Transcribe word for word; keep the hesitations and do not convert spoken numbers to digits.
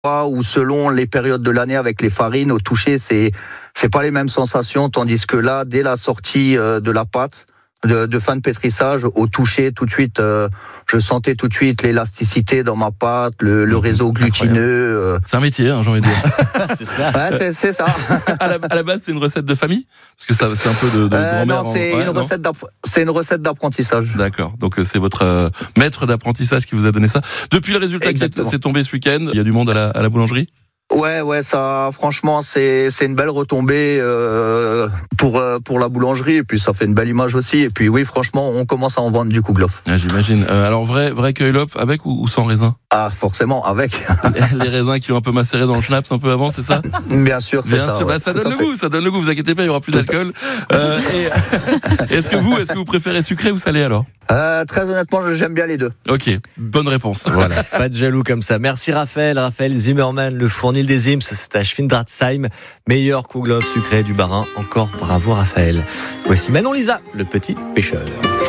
ou selon les périodes de l'année avec les farines, au toucher, c'est c'est pas les mêmes sensations, tandis que là, dès la sortie euh, de la pâte, de, de fin de pétrissage, au toucher, tout de suite, euh, je sentais tout de suite l'élasticité dans ma pâte, le, le réseau glutineux. Euh... C'est un métier, hein, j'ai envie de dire. C'est ça. Ouais, c'est, c'est ça. à, la, à la base, c'est une recette de famille ? Parce que ça, c'est un peu de, de euh, grand-mère. Non, c'est, en... ouais, une non recette c'est une recette d'apprentissage. D'accord, donc c'est votre euh, maître d'apprentissage qui vous a donné ça. Depuis le résultat que c'est, c'est tombé ce week-end, il y a du monde à la, à la boulangerie ? Ouais, ouais, ça, franchement, c'est c'est une belle retombée euh, pour euh, pour la boulangerie, et puis ça fait une belle image aussi. Et puis oui, franchement, on commence à en vendre du Kouglof. Ah, j'imagine. Euh, alors vrai vrai Keuilhof, avec ou, ou sans raisin ? Ah, forcément, avec. Les raisins qui ont un peu macéré dans le schnapps un peu avant, c'est ça ? Bien sûr, c'est Bien ça. sûr, Ouais, bah, ça tout donne à le fait. goût, ça donne le goût. Vous inquiétez pas, il y aura plus d'alcool. Euh, et est-ce que vous, est-ce que vous préférez sucré ou salé alors ? Euh, très honnêtement, j'aime bien les deux. Ok, bonne réponse. Voilà, pas de jaloux comme ça. Merci Raphaël, Raphaël Zimmermann, le fournil des Ims, c'est à Schwindratzheim, meilleur Kouglof sucré du Bas-Rhin. Encore bravo Raphaël. Voici Manon Lisa, le petit pêcheur.